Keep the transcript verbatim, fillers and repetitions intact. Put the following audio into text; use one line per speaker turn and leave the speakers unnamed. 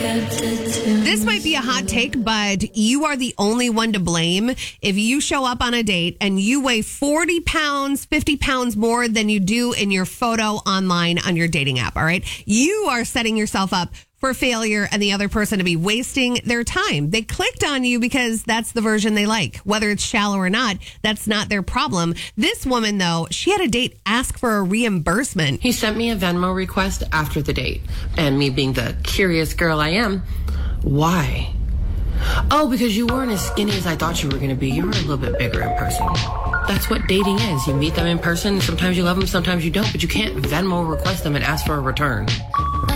This might be a hot take, but you are the only one to blame if you show up on a date and you weigh forty pounds, fifty pounds more than you do in your photo online on your dating app, all right? You are setting yourself up for failure and the other person to be wasting their time. They clicked on you because that's the version they like. Whether it's shallow or not, that's not their problem. This woman, though, she had a date ask for a reimbursement.
He sent me a Venmo request after the date. And me being the curious girl I am, why? Oh, because you weren't as skinny as I thought you were going to be. You were a little bit bigger in person. That's what dating is. You meet them in person. Sometimes you love them, sometimes you don't. But you can't Venmo request them and ask for a return.